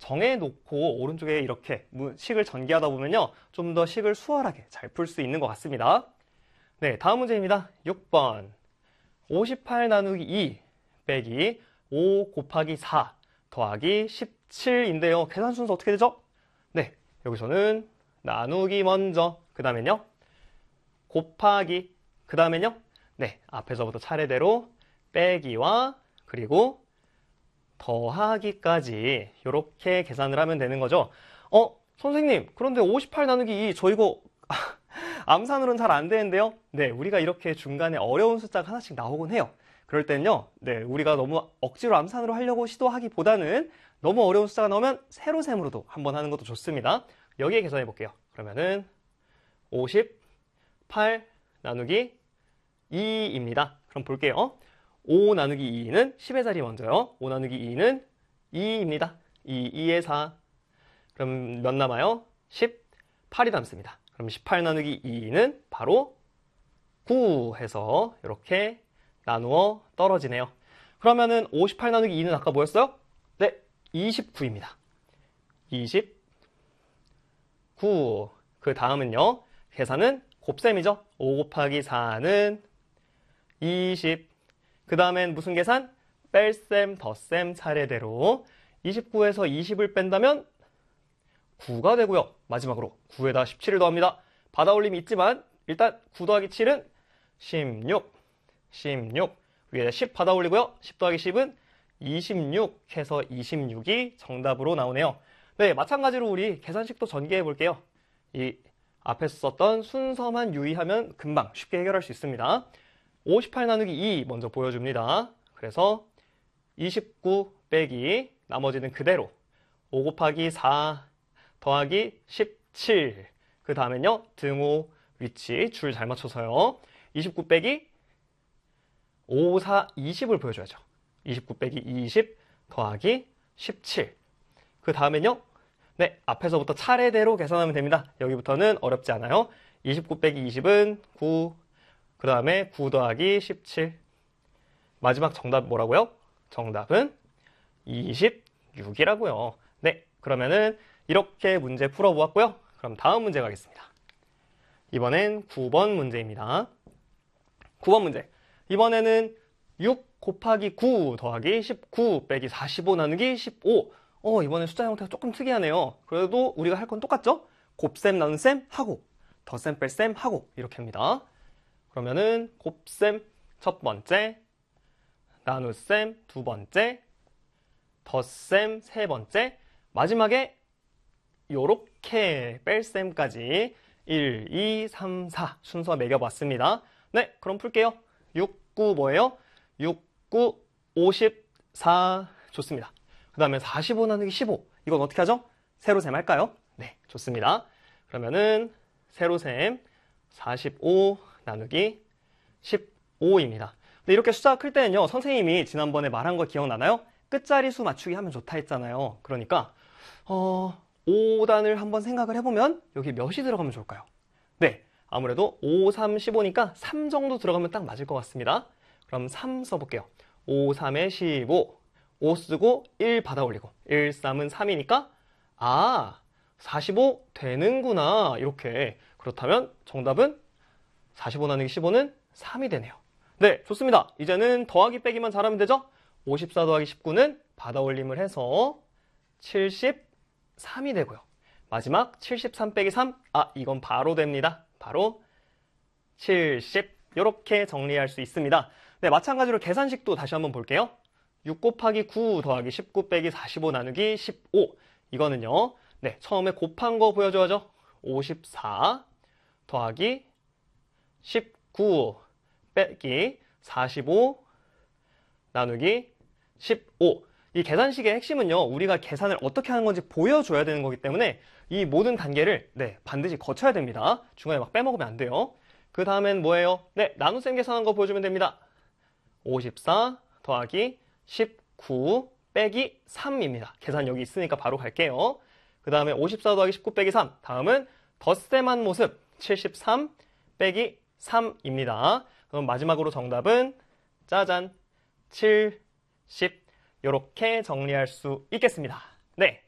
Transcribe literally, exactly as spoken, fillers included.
정해놓고 오른쪽에 이렇게 식을 전개하다 보면요. 좀 더 식을 수월하게 잘 풀 수 있는 것 같습니다. 네, 다음 문제입니다. 육 번. 오십팔 나누기 이 빼기 오 곱하기 사 더하기 십칠인데요. 계산 순서 어떻게 되죠? 네, 여기서는 나누기 먼저, 그 다음에는요. 곱하기, 그 다음에는요. 네, 앞에서부터 차례대로 빼기와 그리고 더하기까지 이렇게 계산을 하면 되는 거죠. 어, 선생님, 그런데 오십팔 나누기 이 저 이거 암산으로는 잘 안 되는데요. 네, 우리가 이렇게 중간에 어려운 숫자가 하나씩 나오곤 해요. 그럴 때는요, 네, 우리가 너무 억지로 암산으로 하려고 시도하기보다는 너무 어려운 숫자가 나오면 세로셈으로도 한번 하는 것도 좋습니다. 여기에 계산해 볼게요. 그러면은 오십팔 나누기 이입니다. 그럼 볼게요. 오 나누기 이는 십의 자리 먼저요. 오 나누기 이는 이입니다. 이, 이의 사. 그럼 몇 남아요? 십팔이 남습니다. 그럼 십팔 나누기 이는 바로 구 해서 이렇게 나누어 떨어지네요. 그러면은 오십팔 나누기 이는 아까 뭐였어요? 네, 이십구입니다. 이십구. 그 다음은요. 계산은 곱셈이죠. 오 곱하기 사는 이십. 그 다음엔 무슨 계산? 뺄셈, 덧셈 차례대로 이십구에서 이십을 뺀다면 구가 되고요. 마지막으로 구에다 십칠을 더합니다. 받아올림이 있지만 일단 구 더하기 칠은 십육, 십육. 위에다 십 받아올리고요. 십 더하기 십은 이십육 해서 이십육이 정답으로 나오네요. 네, 마찬가지로 우리 계산식도 전개해 볼게요. 이 앞에서 썼던 순서만 유의하면 금방 쉽게 해결할 수 있습니다. 오십팔 나누기 이 먼저 보여줍니다. 그래서 이십구 빼기 나머지는 그대로 오 곱하기 사 더하기 십칠. 그 다음엔요. 등호 위치 줄 잘 맞춰서요. 이십구 빼기 오, 사, 이십을 보여줘야죠. 이십구 빼기 이십 더하기 십칠. 그 다음엔요. 네, 앞에서부터 차례대로 계산하면 됩니다. 여기부터는 어렵지 않아요. 이십구 빼기 이십은 구. 그 다음에 구 더하기 십칠. 마지막 정답 뭐라고요? 정답은 이십육이라고요. 네, 그러면은 이렇게 문제 풀어보았고요. 그럼 다음 문제 가겠습니다. 이번엔 구 번 문제입니다. 구 번 문제. 이번에는 육 곱하기 구 더하기 십구 빼기 사십오 나누기 십오. 어, 이번엔 숫자 형태가 조금 특이하네요. 그래도 우리가 할 건 똑같죠? 곱셈, 나눗셈 하고 덧셈, 뺄셈 하고 이렇게 합니다. 그러면은 곱셈 첫 번째, 나눗셈 두 번째, 덧셈 세 번째, 마지막에 요렇게 뺄셈까지 일, 이, 삼, 사 순서 매겨봤습니다. 네, 그럼 풀게요. 육, 구 뭐예요? 육, 구, 오십사. 좋습니다. 그 다음에 사십오 나누기 십오. 이건 어떻게 하죠? 세로셈 할까요? 네, 좋습니다. 그러면은 세로셈 사십오 나누기 십오입니다. 근데 이렇게 숫자가 클 때는요, 선생님이 지난번에 말한 거 기억나나요? 끝자리 수 맞추기 하면 좋다 했잖아요. 그러니까 어, 오 단을 한번 생각을 해보면 여기 몇이 들어가면 좋을까요? 네, 아무래도 오, 삼, 십오니까 삼 정도 들어가면 딱 맞을 것 같습니다. 그럼 삼 써볼게요. 오, 삼에 십오. 오 쓰고 일 받아 올리고 일, 삼은 삼이니까 아, 사십오 되는구나. 이렇게. 그렇다면 정답은 사십오 나누기 십오는 삼이 되네요. 네, 좋습니다. 이제는 더하기 빼기만 잘하면 되죠? 오십사 더하기 십구는 받아 올림을 해서 칠십삼이 되고요. 마지막 칠십삼 빼기 삼. 아, 이건 바로 됩니다. 바로 칠십. 이렇게 정리할 수 있습니다. 네, 마찬가지로 계산식도 다시 한번 볼게요. 육 곱하기 구 더하기 십구 빼기 사십오 나누기 십오. 이거는요. 네, 처음에 곱한 거 보여줘야죠. 오십사 더하기 십구 빼기 사십오 나누기 십오. 이 계산식의 핵심은요. 우리가 계산을 어떻게 하는 건지 보여줘야 되는 거기 때문에 이 모든 단계를 네, 반드시 거쳐야 됩니다. 중간에 막 빼먹으면 안 돼요. 그 다음엔 뭐예요? 네, 나눗셈 계산한 거 보여주면 됩니다. 오십사 더하기 십구 빼기 삼입니다. 계산 여기 있으니까 바로 갈게요. 그 다음에 오십사 더하기 십구 빼기 삼. 다음은 덧셈한 모습 칠십삼 빼기 삼입니다. 그럼 마지막으로 정답은 짜잔 칠십. 이렇게 정리할 수 있겠습니다. 네,